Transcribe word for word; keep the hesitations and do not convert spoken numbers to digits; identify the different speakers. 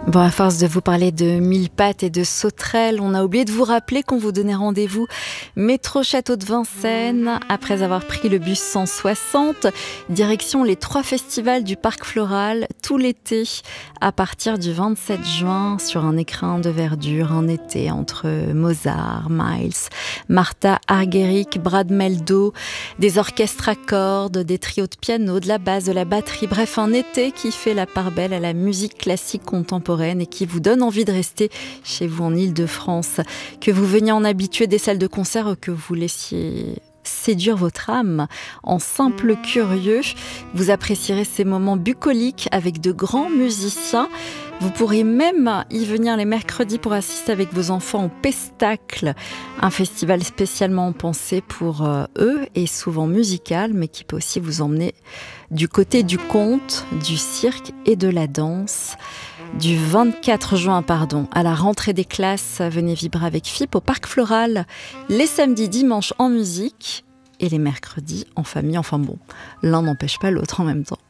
Speaker 1: Bon, à force de vous parler de mille pattes et de sauterelles, on a oublié de vous rappeler qu'on vous donnait rendez-vous métro Château de Vincennes. Après avoir pris le bus cent soixante, direction les trois festivals du Parc Floral tout l'été, à partir du vingt-sept juin, sur un écrin de verdure, un été entre Mozart, Miles, Martha Argerich, Brad Mehldau, des orchestres à cordes, des trios de piano, de la basse, de la batterie, bref, un été qui fait la part belle à la musique classique contemporaine et qui vous donne envie de rester chez vous en Île-de-France. Que vous veniez en habituer des salles de concert ou que vous laissiez séduire votre âme en simple curieux, vous apprécierez ces moments bucoliques avec de grands musiciens. Vous pourrez même y venir les mercredis pour assister avec vos enfants au Pestacle, un festival spécialement pensé pour euh, eux et souvent musical, mais qui peut aussi vous emmener du côté du conte, du cirque et de la danse. Du vingt-quatre juin pardon, à la rentrée des classes, venez vibrer avec F I P au Parc Floral, les samedis, dimanches en musique et les mercredis en famille. Enfin bon, l'un n'empêche pas l'autre en même temps.